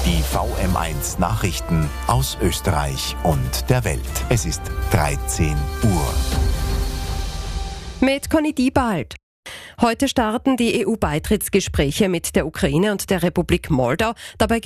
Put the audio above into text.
Die VM1 Nachrichten aus Österreich und der Welt. Es ist 13 Uhr. Mit Conny Diebald. Heute starten die EU-Beitrittsgespräche mit der Ukraine und der Republik Moldau. Dabei